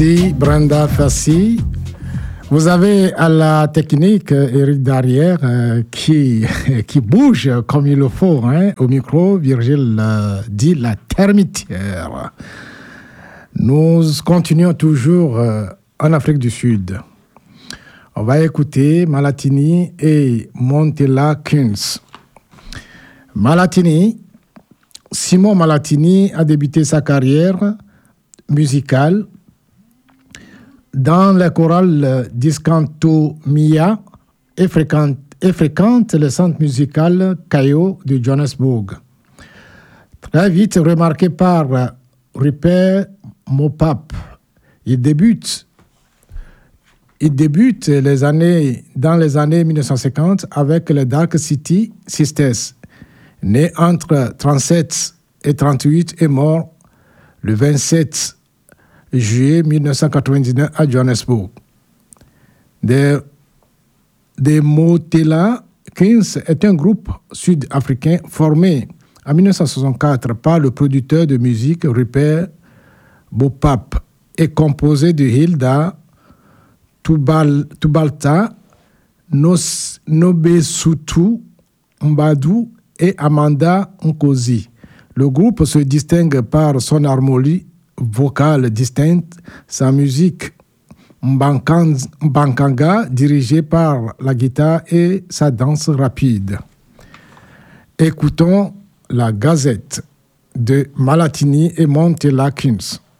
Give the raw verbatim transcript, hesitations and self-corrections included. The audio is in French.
Brenda Fassi. Vous avez à la technique Éric Darrière euh, qui, qui bouge comme il le faut. Hein. Au micro, Virgile euh, dit la termitière. Nous continuons toujours euh, en Afrique du Sud. On va écouter Malatini et Montella Kuns. Malatini, Simon Malatini a débuté sa carrière musicale dans les chorales d'Iscanto Mia et fréquente, et fréquente le centre musical Cayo de Johannesburg. Très vite remarqué par Rupert Mopap, il débute, il débute les années, dans les années mille neuf cent cinquante avec les Dark City Sisters, né entre trente-sept et trente-huit et mort le vingt-sept juillet mille neuf cent quatre-vingt-dix-neuf à Johannesburg. Des, des Montella Kuns est un groupe sud-africain formé en mille neuf cent soixante-quatre par le producteur de musique Rupert Mopap et composé de Hilda Tubal, Tubalta, Nos, Nobesutu Mbadu et Amanda Nkosi. Le groupe se distingue par son harmonie vocale distincte, sa musique Mbankanga dirigée par la guitare et sa danse rapide. Écoutons la Gazette de Malatini et Montella Kuns.